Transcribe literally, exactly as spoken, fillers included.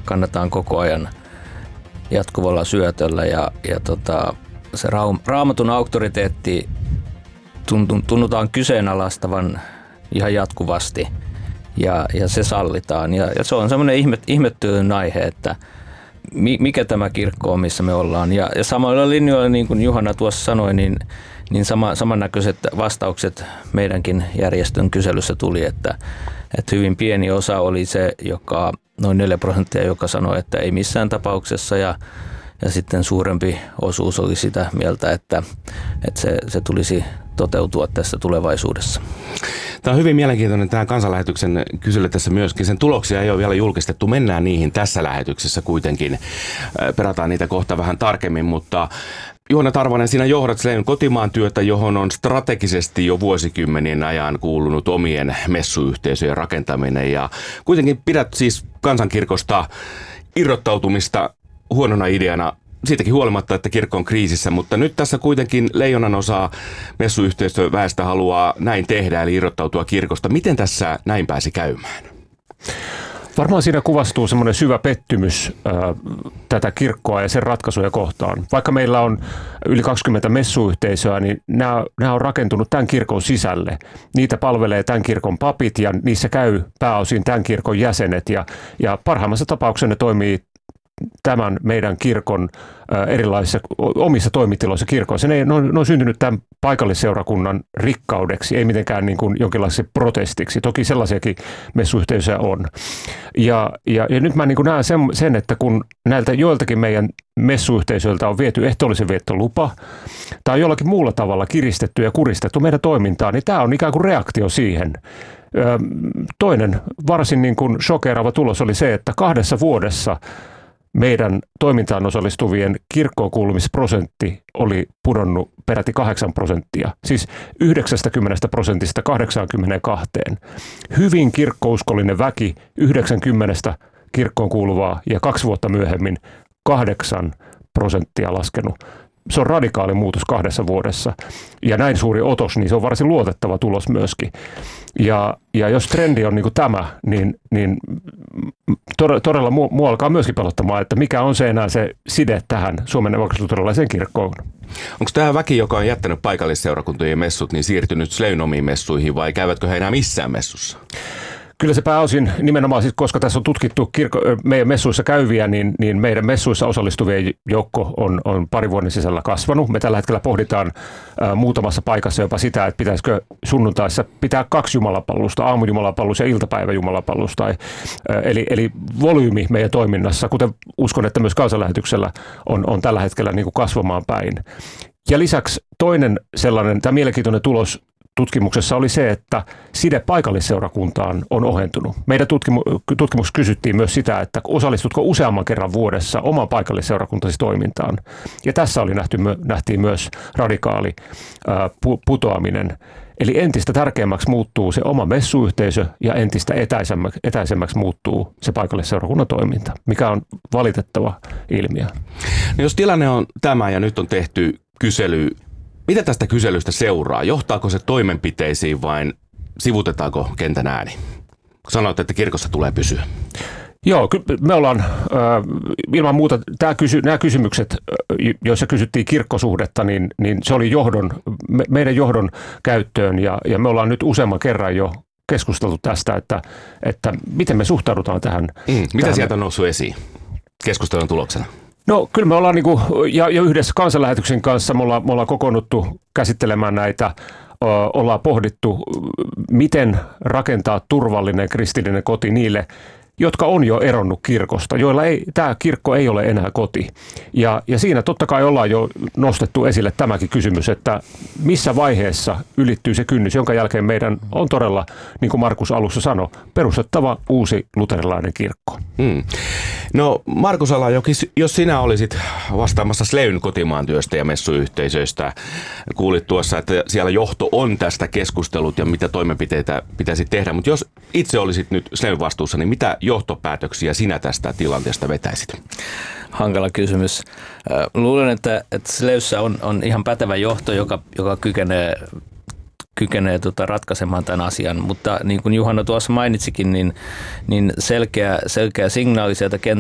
kannetaan koko ajan jatkuvalla syötöllä ja, ja tota, se Raamatun auktoriteetti tunnutaan kyseenalaistavan ihan jatkuvasti ja, ja se sallitaan. Ja, ja se on semmoinen ihme, ihmettyön aihe, että mi, mikä tämä kirkko on, missä me ollaan. Ja, ja samoilla linjoilla, niin kuin Juhana tuossa sanoi, niin, niin sama, samannäköiset vastaukset meidänkin järjestön kyselyssä tuli, että, että hyvin pieni osa oli se, joka noin neljä prosenttia, joka sanoi, että ei missään tapauksessa ja Ja sitten suurempi osuus oli sitä mieltä, että, että se, se tulisi toteutua tässä tulevaisuudessa. Tämä on hyvin mielenkiintoinen tämä kansanlähetyksen kysely tässä myöskin. Sen tuloksia ei ole vielä julkistettu. Mennään niihin tässä lähetyksessä kuitenkin. Perataan niitä kohta vähän tarkemmin, mutta Juhana Tarvonen, sinä johdat Sleyn kotimaan työtä, johon on strategisesti jo vuosikymmenien ajan kuulunut omien messuyhteisöjen rakentaminen. Ja kuitenkin pidät siis kansankirkosta irrottautumista huonona ideana siitäkin huolimatta, että kirkko on kriisissä, mutta nyt tässä kuitenkin leijonan osa messuyhteisöväestä haluaa näin tehdä, eli irrottautua kirkosta. Miten tässä näin pääsi käymään? Varmaan siinä kuvastuu semmoinen syvä pettymys äh, tätä kirkkoa ja sen ratkaisuja kohtaan. Vaikka meillä on yli kaksikymmentä messuyhteisöä, niin nämä, nämä on rakentunut tämän kirkon sisälle. Niitä palvelee tämän kirkon papit ja niissä käy pääosin tämän kirkon jäsenet ja, ja parhaimmassa tapauksessa ne toimii tämän meidän kirkon erilaisissa omissa toimitiloissa kirkoissa. Ne, ne, on, ne on syntynyt tämän paikallisseurakunnan rikkaudeksi, ei mitenkään niin kuin jonkinlaiseksi protestiksi. Toki sellaisiakin messuyhteisöjä on. Ja, ja, ja nyt mä niin kuin näen sen, sen, että kun näiltä joiltakin meidän messuyhteisöiltä on viety ehtoollisen viettolupa tai jollakin muulla tavalla kiristetty ja kuristettu meidän toimintaa, niin tämä on ikään kuin reaktio siihen. Toinen varsin niin kuin shokeeraava tulos oli se, että kahdessa vuodessa meidän toimintaan osallistuvien kirkkoon kuulumisprosentti oli pudonnut peräti kahdeksan prosenttia, siis yhdeksänkymmentä prosentista kahdeksankymmentäkaksi. Hyvin kirkkouskollinen väki, yhdeksänkymmentä kirkkoon kuuluvaa ja kaksi vuotta myöhemmin kahdeksan prosenttia laskenut. Se on radikaali muutos kahdessa vuodessa ja näin suuri otos, niin se on varsin luotettava tulos myöskin. Ja, ja jos trendi on niin kuin tämä, niin, niin todella mua, mua alkaa myöskin pelottamaan, että mikä on se enää se side tähän Suomen evankelis-luterilaiseen kirkkoon. Onko tämä väki, joka on jättänyt paikallisseurakuntien messut, niin siirtynyt Sleyn omiin messuihin vai käyvätkö he enää missään messussa? Kyllä se pääosin nimenomaan, siis, koska tässä on tutkittu kirkko, meidän messuissa käyviä, niin, niin meidän messuissa osallistuvien joukko on, on pari vuoden sisällä kasvanut. Me tällä hetkellä pohditaan ä, muutamassa paikassa jopa sitä, että pitäisikö sunnuntaissa pitää kaksi jumalapalvelusta, aamujumalapalvelus ja iltapäiväjumalapalvelus. Tai, ä, eli, eli volyymi meidän toiminnassa, kuten uskon, että myös kansanlähetyksellä on, on tällä hetkellä niin kuin kasvamaan päin. Ja lisäksi toinen sellainen, tämä mielenkiintoinen tulos tutkimuksessa oli se, että side paikallisseurakuntaan on ohentunut. Meidän tutkimu- tutkimuksessa kysyttiin myös sitä, että osallistutko useamman kerran vuodessa oman paikallisseurakuntasi toimintaan. Ja tässä oli nähty, nähtiin myös radikaali ää, pu- putoaminen. Eli entistä tärkeämmäksi muuttuu se oma messuyhteisö ja entistä etäisemmäksi, etäisemmäksi muuttuu se paikallisseurakunnan toiminta, mikä on valitettava ilmiö. No jos tilanne on tämä ja nyt on tehty kysely, mitä tästä kyselystä seuraa? Johtaako se toimenpiteisiin vai sivutetaanko kentän ääni? Sanoit, että kirkossa tulee pysyä. Joo, me ollaan äh, ilman muuta, tää kysy, nämä kysymykset, joissa kysyttiin kirkkosuhdetta, niin, niin se oli johdon, me, meidän johdon käyttöön ja, ja me ollaan nyt useamman kerran jo keskusteltu tästä, että, että miten me suhtaudutaan tähän. Mm, mitä tähän sieltä on noussut esiin keskustelun tuloksena? No kyllä me ollaan niin kuin, ja, ja yhdessä kansanlähetyksen kanssa me ollaan, me ollaan kokoonnuttu käsittelemään näitä, ö, ollaan pohdittu, miten rakentaa turvallinen kristillinen koti niille, jotka on jo eronnut kirkosta, joilla ei, tämä kirkko ei ole enää koti. Ja, ja siinä totta kai ollaan jo nostettu esille tämäkin kysymys, että missä vaiheessa ylittyy se kynnys, jonka jälkeen meidän on todella, niin kuin Markus alussa sanoi, perustettava uusi luterilainen kirkko. Hmm. No Markus Alajoki, jos sinä olisit vastaamassa Sleyn kotimaan työstä ja messuyhteisöistä, kuulit tuossa, että siellä johto on tästä keskustelut ja mitä toimenpiteitä pitäisi tehdä, mutta jos itse olisit nyt Sleyn vastuussa, niin mitä johtopäätöksiä sinä tästä tilanteesta vetäisit? Hankala kysymys. Luulen, että, että Sleyssä on, on ihan pätevä johto, joka, joka kykenee, kykenee tota ratkaisemaan tämän asian, mutta niin kuin Juhana tuossa mainitsikin, niin, niin selkeä, selkeä signaali sieltä